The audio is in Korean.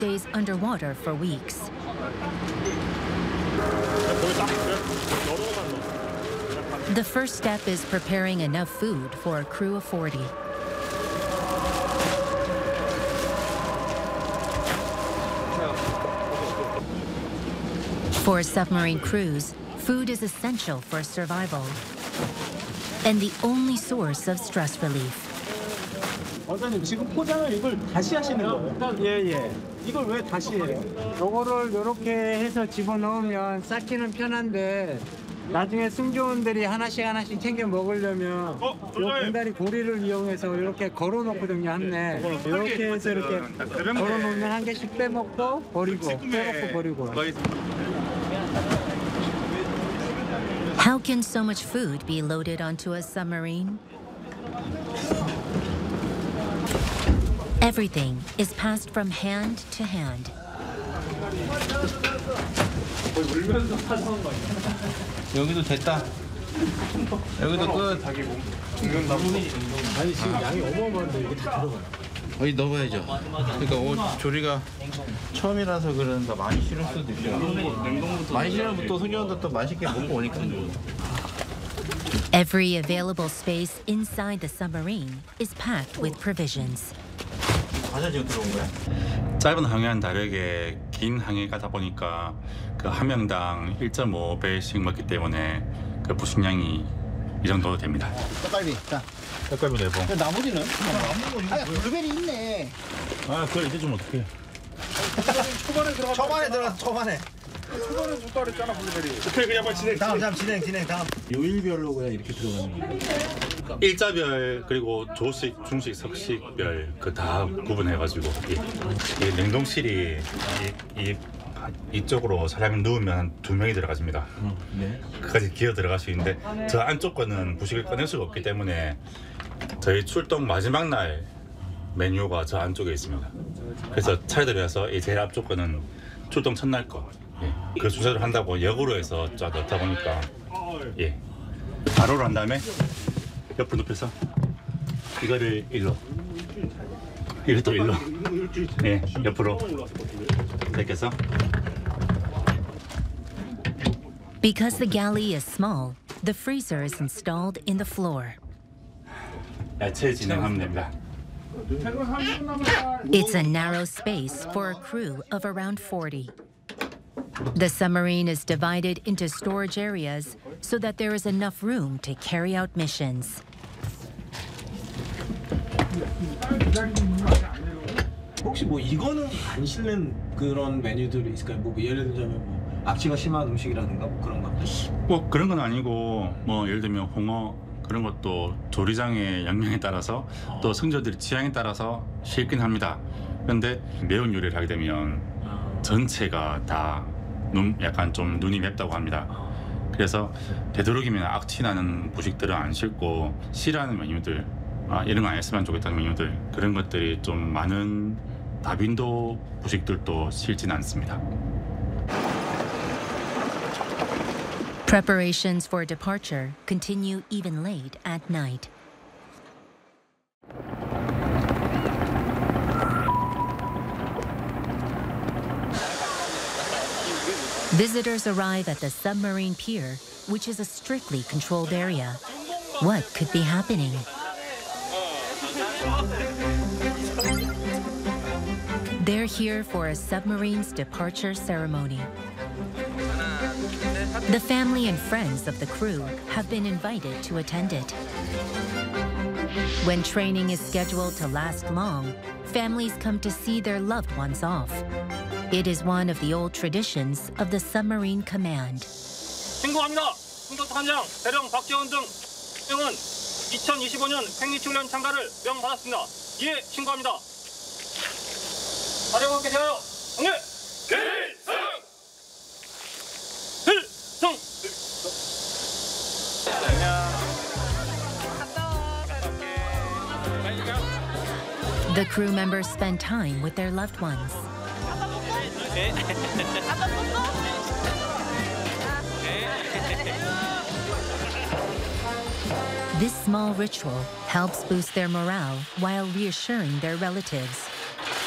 stays underwater for weeks. The first step is preparing enough food for a crew of 40. For submarine crews, food is essential for survival and the only source of stress relief. 원장님 지금 포장을 이걸 다시 하시는 거예요? 예. 이걸 왜 다시 해요? 요거를 요렇게 해서 집어넣으면 쌓기는 편한데 나중에 승조원들이 하나씩 챙겨 먹으려면 요 공다리 고리를 이용해서 이렇게 걸어놓거든요, 한 대. 이렇게 해서 이렇게 걸어놓으면 한 개씩 빼먹고 버리고 빼먹고 버리고. How can so much food be loaded onto a submarine? Everything is passed from hand to hand. 여기도 됐다. 여기도 끝. 아니 지금 양이 어마어마한데 이게 다 들어가요. 여기 넣어야죠. 그러니까 조리가 처음이라서 그런가 많이 싫을 수도 있죠. 많이 싫으면 또 승조원도 또 맛있게 먹고 오니까. Every available space inside the submarine is packed with provisions. 과자 지금 들어온 거야? 짧은 항해와는 다르게 긴 항해가다 보니까 그 한 명당 1.5배씩 먹기 때문에 그 부식량이 이 정도 됩니다. 떡갈비. 자. 떡갈비 내봉. 나머지는? 아, 블루베리 있네. 아, 그걸 이제 좀 어떻게? 초반에 들어갔어. 초반에 줬다 그랬잖아, 블루베리. 오케이, 그냥 빨리 진행. 다음 진행. 다음. 요일별로 그냥 이렇게 들어가는 거예요. 일자별 그리고 조식, 중식, 석식별 그 다 구분해가지고 이 냉동실이 이쪽으로 사람이 누우면 한 2명이 들어가집니다. 네. 그까지 기어 들어갈 수 있는데 저 안쪽 거는 부식을 꺼낼 수가 없기 때문에 저희 출동 마지막 날 메뉴가 저 안쪽에 있습니다. 그래서 차례대로해서 이 제일 앞쪽 거는 출동 첫날 거. 예. 그 순서대로 한다고 역으로 해서 쫙 넣다 보니까 예. 가로로 한 다음에 옆으로 눕혀서 이거를 일로 이것도 일로 예, 옆으로 이렇게 해서 Because the galley is small, the freezer is installed in the floor. 야채 진행하면 됩니다. It's a narrow space for a crew of around 40. The submarine is divided into storage areas so that there is enough room to carry out missions. 혹시 뭐 이거는 안 실는 그런 메뉴들이 있을까요? 뭐 예를 들자면 뭐 악취가 심한 음식이라든가 뭐 그런 거. 꼭 그런 건 아니고 뭐 예를 들면 홍어 그런 것도 조리장의 역량에 따라서 또 승조들의 취향에 따라서 싫긴 합니다. 그런데 매운 요리를 하게 되면 전체가 다 약간 좀 눈이 맵다고 합니다. 그래서 되도록이면 악취 나는 부식들은 안 싫고 싫어하는 메뉴들 이런 거 안 했으면 좋겠다는 메뉴들 그런 것들이 좀 많은 다빈도 부식들도 싫진 않습니다. Preparations for departure continue even late at night. Visitors arrive at the submarine pier, which is a strictly controlled area. What could be happening? They're here for a submarine's departure ceremony. The family and friends of the crew have been invited to attend it. When training is scheduled to last long, families come to see their loved ones off. It is one of the old traditions of the submarine command. 신고합니다. 승조탄장 대령 박재원 등은 2025년 생리훈련 참가를 명받았습니다. 이에 신고합니다. 사령관께 대하여 경례! 필승! The crew members spend time with their loved ones. This small ritual helps boost their morale while reassuring their relatives.